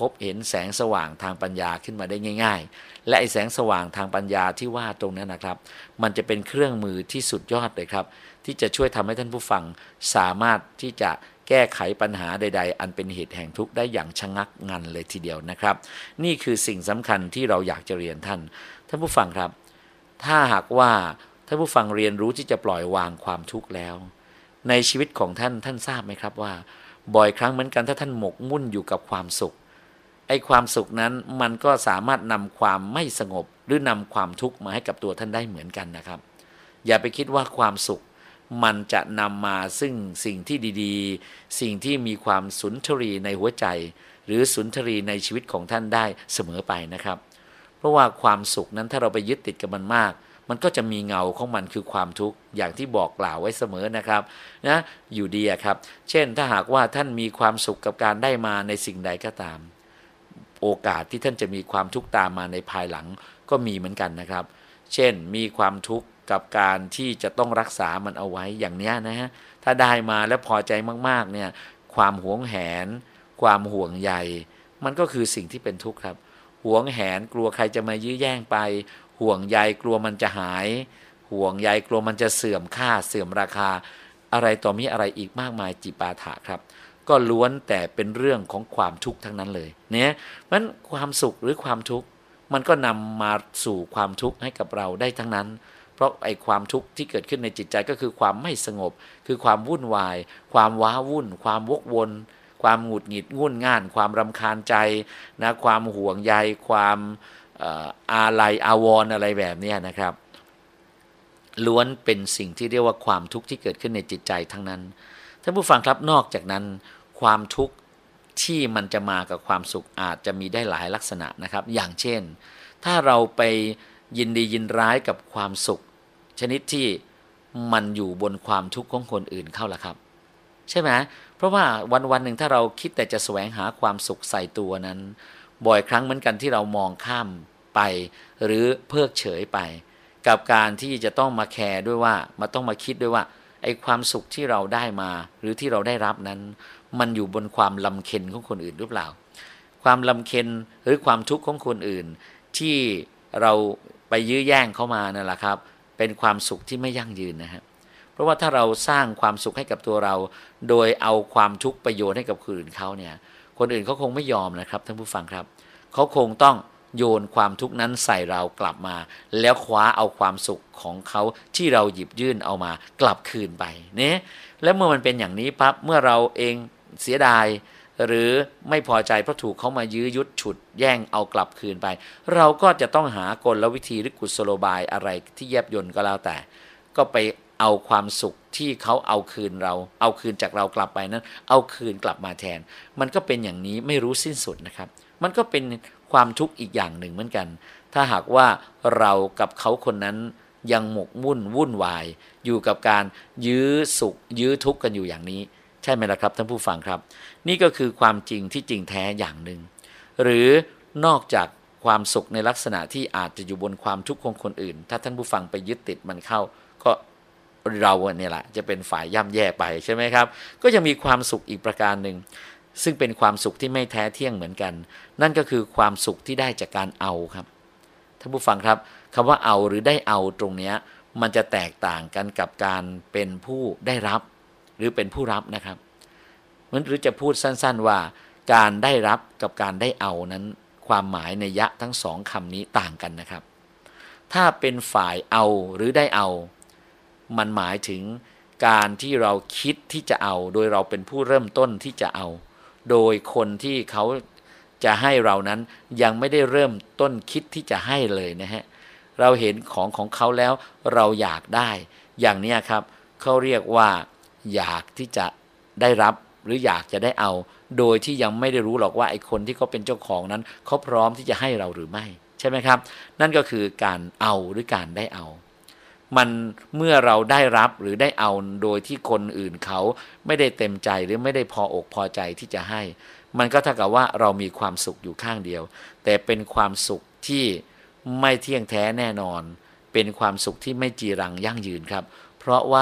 พบเห็นแสงสว่างทางปัญญาขึ้นมาได้ง่ายๆและไอ้แสงสว่างทางปัญญาที่ว่าตรงนั้นนะครับมันจะเป็นเครื่องมือที่สุดยอดเลยครับที่จะช่วยทำให้ท่านผู้ฟังสามารถที่จะแก้ไขปัญหาใดๆอันเป็นเหตุแห่งทุกข์ได้อย่างชะงักงันเลยทีเดียวนะครับนี่คือสิ่งสำคัญที่เราอยากจะเรียนท่านผู้ฟังครับถ้าหากว่าท่านผู้ฟังเรียนรู้ที่จะปล่อยวางความทุกข์แล้วในชีวิตของท่านทราบไหมครับว่าบ่อยครั้งเหมือนกันถ้าท่านหมกมุ่นอยู่กับความสุขไอ้ความสุขนั้นมันก็สามารถนำความไม่สงบหรือนำความทุกข์มาให้กับตัวท่านได้เหมือนกันนะครับอย่าไปคิดว่าความสุขมันจะนำมาซึ่งสิ่งที่ดีๆสิ่งที่มีความสุนทรีในหัวใจหรือสุนทรีในชีวิตของท่านได้เสมอไปนะครับเพราะว่าความสุขนั้นถ้าเราไปยึดติดกับมันมากมันก็จะมีเงาของมันคือความทุกข์อย่างที่บอกกล่าวไว้เสมอนะครับนะอยู่ดีครับเช่นถ้าหากว่าท่านมีความสุขกับการได้มาในสิ่งใดก็ตามโอกาสที่ท่านจะมีความทุกข์ตามมาในภายหลังก็มีเหมือนกันนะครับเช่นมีความทุกข์กับการที่จะต้องรักษามันเอาไว้อย่างนี้นะฮะถ้าได้มาแล้วพอใจมากๆเนี่ยความหวงแหนความห่วงใยมันก็คือสิ่งที่เป็นทุกข์ครับหวงแหนกลัวใครจะมายื้อแย่งไปห่วงใยกลัวมันจะหายห่วงใยกลัวมันจะเสื่อมค่าเสื่อมราคาอะไรต่อมีอะไรอีกมากมายจิปาถะครับก็ล้วนแต่เป็นเรื่องของความทุกข์ทั้งนั้นเลยเนี่ยมันความสุขหรือความทุกข์มันก็นำมาสู่ความทุกข์ให้กับเราได้ทั้งนั้นเพราะไอ้ความทุกข์ที่เกิดขึ้นในจิตใจก็คือความไม่สงบคือความวุ่นวายความว้าวุ่นความวกวนความหงุดหงิดงุ่นง่านความรำคาญใจนะความห่วงใยความอาลัยอาวรณ์อะไรแบบนี้นะครับล้วนเป็นสิ่งที่เรียกว่าความทุกข์ที่เกิดขึ้นในจิตใจทั้งนั้นท่านผู้ฟังครับนอกจากนั้นความทุกข์ที่มันจะมากับความสุขอาจจะมีได้หลายลักษณะนะครับอย่างเช่นถ้าเราไปยินดียินร้ายกับความสุขชนิดที่มันอยู่บนความทุกข์ของคนอื่นเข้าล่ะครับใช่ไหมเพราะว่าวันๆหนึ่งถ้าเราคิดแต่จะแสวงหาความสุขใส่ตัวนั้นบ่อยครั้งเหมือนกันที่เรามองข้ามไปหรือเพิกเฉยไปกับการที่จะต้องมาแคร์ด้วยว่ามาต้องมาคิดด้วยว่าไอ้ความสุขที่เราได้มาหรือที่เราได้รับนั้นมันอยู่บนความลำเค็ญของคนอื่นหรือเปล่าความลำเค็ญหรือความทุกข์ของคนอื่นที่เราไปยื้อแย่งเข้ามานั่นแหละครับเป็นความสุขที่ไม่ยั่งยืนนะครับเพราะว่าถ้าเราสร้างความสุขให้กับตัวเราโดยเอาความทุกข์ประโยชน์ให้กับคนอื่นเขาเนี่ยคนอื่นเขาคงไม่ยอมนะครับท่านผู้ฟังครับเขาคงต้องโยนความทุกข์นั้นใส่เรากลับมาแล้วคว้าเอาความสุขของเขาที่เราหยิบยื่นเอามากลับคืนไปเนี่ยแล้วเมื่อมันเป็นอย่างนี้ปั๊บเมื่อเราเองเสียดายหรือไม่พอใจเพราะถูกเขามายื้อยุดฉุดแย่งเอากลับคืนไปเราก็จะต้องหากลวิธีหรือกุศโลบายอะไรที่แยบยลก็แล้วแต่ก็ไปเอาความสุขที่เขาเอาคืนเราเอาคืนจากเรากลับไปนั้นเอาคืนกลับมาแทนมันก็เป็นอย่างนี้ไม่รู้สิ้นสุดนะครับมันก็เป็นความทุกข์อีกอย่างหนึ่งเหมือนกันถ้าหากว่าเรากับเขาคนนั้นยังหมกมุ่นวุ่นวายอยู่กับการยื้อสุขยื้อทุกข์กันอยู่อย่างนี้ใช่ไหมล่ะครับท่านผู้ฟังครับนี่ก็คือความจริงที่จริงแท้อย่างหนึ่งหรือนอกจากความสุขในลักษณะที่อาจจะอยู่บนความทุกข์ของคนอื่นถ้าท่านผู้ฟังไปยึดติดมันเข้าก็เราเนี่ยแหละจะเป็นฝ่ายย่ำแย่ไปใช่ไหมครับก็ยังมีความสุขอีกประการหนึ่งซึ่งเป็นความสุขที่ไม่แท้เที่ยงเหมือนกันนั่นก็คือความสุขที่ได้จากการเอาครับท่านผู้ฟังครับคำว่าเอาหรือได้เอาตรงนี้มันจะแตกต่างกันกับการเป็นผู้ได้รับหรือเป็นผู้รับนะครับหรือจะพูดสั้นๆว่าการได้รับกับการได้เอานั้นความหมายในยะทั้งสองคำนี้ต่างกันนะครับถ้าเป็นฝ่ายเอาหรือได้เอามันหมายถึงการที่เราคิดที่จะเอาโดยเราเป็นผู้เริ่มต้นที่จะเอาโดยคนที่เขาจะให้เรานั้นยังไม่ได้เริ่มต้นคิดที่จะให้เลยนะฮะเราเห็นของเขาแล้วเราอยากได้อย่างนี้ครับเขาเรียกว่าอยากที่จะได้รับหรืออยากจะได้เอาโดยที่ยังไม่ได้รู้หรอกว่าไอ้คนที่เขาเป็นเจ้าของนั้นเขาพร้อมที่จะให้เราหรือไม่ใช่ไหมครับนั่นก็คือการเอาหรือการได้เอามันเมื่อเราได้รับหรือได้เอาโดยที่คนอื่นเขาไม่ได้เต็มใจหรือไม่ได้พออกพอใจที่จะให้มันก็เท่ากับว่าเรามีความสุขอยู่ข้างเดียวแต่เป็นความสุขที่ไม่เที่ยงแท้แน่นอนเป็นความสุขที่ไม่จีรังยั่งยืนครับเพราะว่า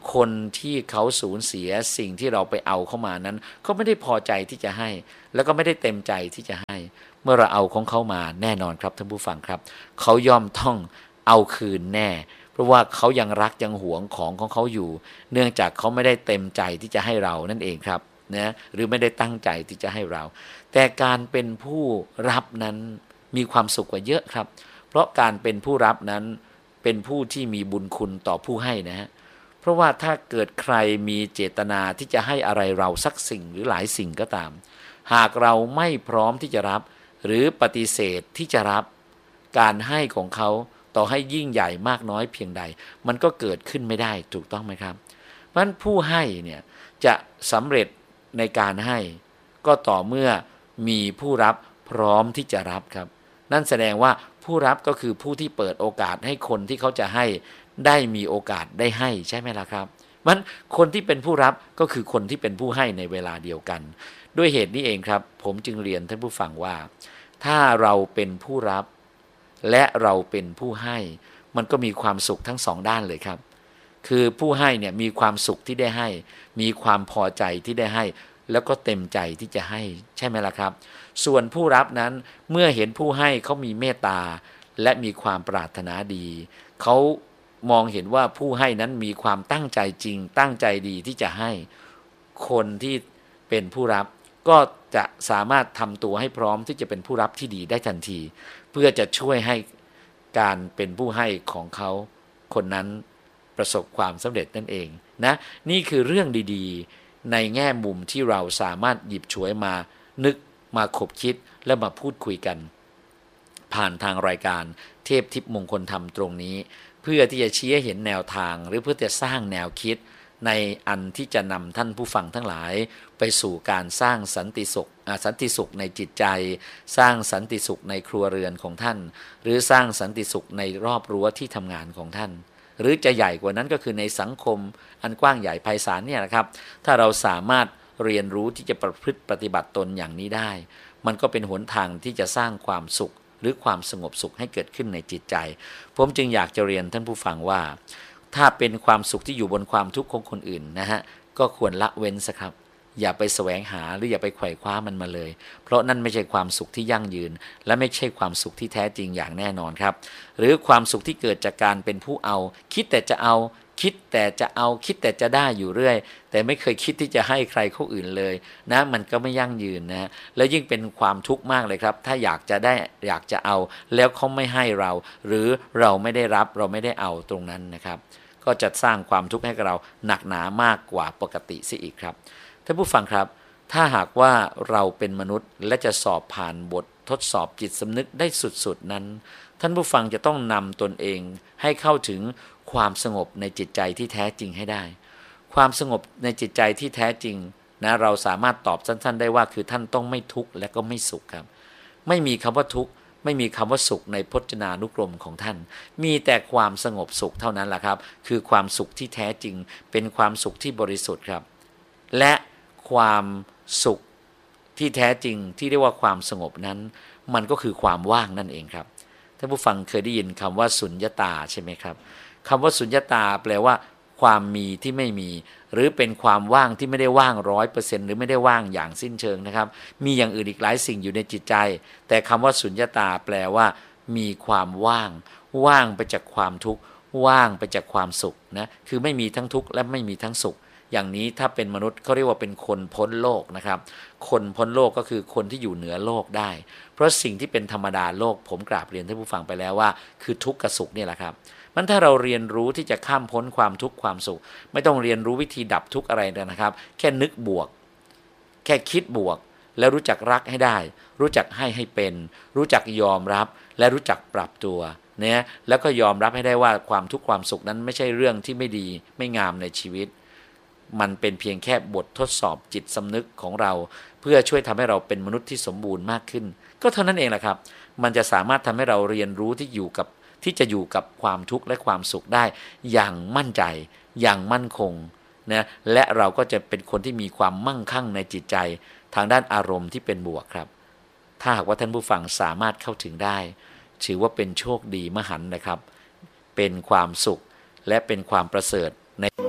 คนที่เขาสูญเสียสิ่งที่เราไปเอาเข้ามานั้นเขาไม่ได้พอใจที่จะให้แล้วก็ไม่ได้เต็มใจที่จะให้เมื่อเราเอาของเขามาแน่นอนครับท่านผู้ฟังครับเขาย่อมต้องเอาคืนแน่เพราะว่าเขายังรักยังหวงของเขาอยู่เนื่องจากเขาไม่ได้เต็มใจที่จะให้เรานั่นเองครับนะหรือไม่ได้ตั้งใจที่จะให้เราแต่การเป็นผู้รับนั้นมีความสุขกว่าเยอะครับเพราะการเป็นผู้รับนั้นเป็นผู้ที่มีบุญคุณต่อผู้ให้นะฮะเพราะว่าถ้าเกิดใครมีเจตนาที่จะให้อะไรเราสักสิ่งหรือหลายสิ่งก็ตามหากเราไม่พร้อมที่จะรับหรือปฏิเสธที่จะรับการให้ของเขาต่อให้ยิ่งใหญ่มากน้อยเพียงใดมันก็เกิดขึ้นไม่ได้ถูกต้องไหมครับเพราะฉะนั้นผู้ให้เนี่ยจะสำเร็จในการให้ก็ต่อเมื่อมีผู้รับพร้อมที่จะรับครับนั่นแสดงว่าผู้รับก็คือผู้ที่เปิดโอกาสให้คนที่เขาจะให้ได้มีโอกาสได้ให้ใช่ไหมล่ะครับมันคนที่เป็นผู้รับก็คือคนที่เป็นผู้ให้ในเวลาเดียวกันด้วยเหตุนี้เองครับผมจึงเรียนท่านผู้ฟังว่าถ้าเราเป็นผู้รับและเราเป็นผู้ให้มันก็มีความสุขทั้งสองด้านเลยครับคือผู้ให้เนี่ยมีความสุขที่ได้ให้มีความพอใจที่ได้ให้แล้วก็เต็มใจที่จะให้ใช่ไหมล่ะครับส่วนผู้รับนั้นเมื่อเห็นผู้ให้เขามีเมตตาและมีความปรารถนาดีเขามองเห็นว่าผู้ให้นั้นมีความตั้งใจจริงตั้งใจดีที่จะให้คนที่เป็นผู้รับก็จะสามารถทำตัวให้พร้อมที่จะเป็นผู้รับที่ดีได้ทันทีเพื่อจะช่วยให้การเป็นผู้ให้ของเขาคนนั้นประสบความสำเร็จนั่นเองนะนี่คือเรื่องดีๆในแง่มุมที่เราสามารถหยิบฉวยมานึกมาคบคิดและมาพูดคุยกันผ่านทางรายการเทพทิพย์มงคลธรรมตรงนี้เพื่อที่จะชี้ให้เห็นแนวทางหรือเพื่อจะสร้างแนวคิดในอันที่จะนำท่านผู้ฟังทั้งหลายไปสู่การสร้างสันติสุขในจิตใจสร้างสันติสุขในครัวเรือนของท่านหรือสร้างสันติสุขในรอบรั้วที่ทำงานของท่านหรือจะใหญ่กว่านั้นก็คือในสังคมอันกว้างใหญ่ไพศาลเนี่ยนะครับถ้าเราสามารถเรียนรู้ที่จะประพฤติปฏิบัติตนอย่างนี้ได้มันก็เป็นหนทางที่จะสร้างความสุขหรือความสงบสุขให้เกิดขึ้นในจิตใจผมจึงอยากจะเรียนท่านผู้ฟังว่าถ้าเป็นความสุขที่อยู่บนความทุกข์ของคนอื่นนะฮะก็ควรละเว้นซะครับอย่าไปแสวงหาหรืออย่าไปไขว่คว้ามันมาเลยเพราะนั่นไม่ใช่ความสุขที่ยั่งยืนและไม่ใช่ความสุขที่แท้จริงอย่างแน่นอนครับหรือความสุขที่เกิดจากการเป็นผู้เอาคิดแต่จะเอาคิดแต่จะได้อยู่เรื่อยแต่ไม่เคยคิดที่จะให้ใครเขาอื่นเลยนะมันก็ไม่ยั่งยืนนะแล้วยิ่งเป็นความทุกข์มากเลยครับถ้าอยากจะได้อยากจะเอาแล้วเขาไม่ให้เราหรือเราไม่ได้รับเราไม่ได้เอาตรงนั้นนะครับก็จะสร้างความทุกข์ให้กับเราหนักหนามากกว่าปกติเสียอีกครับท่านผู้ฟังครับถ้าหากว่าเราเป็นมนุษย์และจะสอบผ่านบททดสอบจิตสำนึกได้สุดๆนั้นท่านผู้ฟังจะต้องนำตนเองให้เข้าถึงความสงบในจิตใจที่แท้จริงให้ได้ความสงบในจิตใจที่แท้จริงนะเราสามารถตอบสั้นๆได้ว่าคือท่านต้องไม่ทุกข์และก็ไม่สุขครับไม่มีคำว่าทุกข์ไม่มีคำว่าสุขในพจนานุกรมของท่านมีแต่ความสงบสุขเท่านั้นแหละครับคือความสุขที่แท้จริงเป็นความสุขที่บริสุทธิ์ครับและความสุขที่แท้จริงที่เรียกว่าความสงบนั้นมันก็คือความว่างนั่นเองครับท่านผู้ฟังเคยได้ยินคำว่าสุญญตาใช่ไหมครับคำว่าสุญญตาแปลว่าความมีที่ไม่มีหรือเป็นความว่างที่ไม่ได้ว่าง 100% หรือไม่ได้ว่างอย่างสิ้นเชิงนะครับมีอย่างอื่นอีกหลายสิ่งอยู่ในจิตใจแต่คำว่าสุญญตาแปลว่ามีความว่างไปจากความทุกข์ว่างไปจากความสุขนะคือไม่มีทั้งทุกข์และไม่มีทั้งสุขอย่างนี้ถ้าเป็นมนุษย์เขาเรียกว่าเป็นคนพ้นโลกนะครับคนพ้นโลกก็คือคนที่อยู่เหนือโลกได้เพราะสิ่งที่เป็นธรรมดาโลกผมกราบเรียนท่านผู้ฟังไปแล้วว่าคือทุกข์กับสุขนี่แหละครับมันถ้าเราเรียนรู้ที่จะข้ามพ้นความทุกข์ความสุขไม่ต้องเรียนรู้วิธีดับทุกข์อะไรนะครับแค่นึกบวกแค่คิดบวกแล้วรู้จักรักให้ได้รู้จักให้เป็นรู้จักยอมรับและรู้จักปรับตัวเนี่ยแล้วก็ยอมรับให้ได้ว่าความทุกข์ความสุขนั้นไม่ใช่เรื่องที่ไม่ดีไม่งามในชีวิตมันเป็นเพียงแค่บททดสอบจิตสำนึกของเราเพื่อช่วยทำให้เราเป็นมนุษย์ที่สมบูรณ์มากขึ้นก็เท่านั้นเองแหละครับมันจะสามารถทำให้เราเรียนรู้ที่จะอยู่กับความทุกข์และความสุขได้อย่างมั่นใจอย่างมั่นคงนะและเราก็จะเป็นคนที่มีความมั่งคั่งในจิตใจทางด้านอารมณ์ที่เป็นบวกครับถ้าหากว่าท่านผู้ฟังสามารถเข้าถึงได้ถือว่าเป็นโชคดีมหันต์นะครับเป็นความสุขและเป็นความประเสริฐใน